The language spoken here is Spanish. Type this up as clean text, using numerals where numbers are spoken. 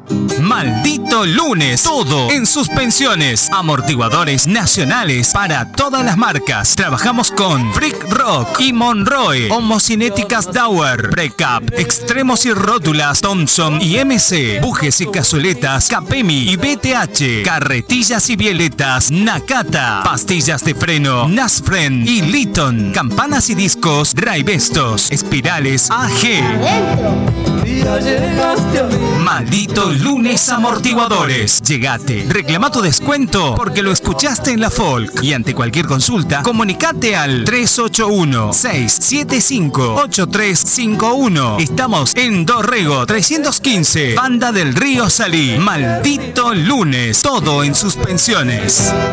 Maldito lunes, todo en suspensiones, amortiguadores nacionales para todas las marcas. Trabajamos con Freak Rock y Monroe, homocinéticas Dauer, Precap, extremos y rótulas Thompson y MC, bujes y cazueletas Capemi y BTH, carretillas y bieletas Nakata, pastillas de freno Nasfren y Litton, campanas y discos Drivestos, espirales AG. Maldito lunes amortiguadores. Llegate, reclama tu descuento porque lo escuchaste en la Folk. Y ante cualquier consulta, comunicate al 381-675-8351. Estamos en Dorrego 315, Banda del Río Salí. Maldito lunes, todo en suspensiones.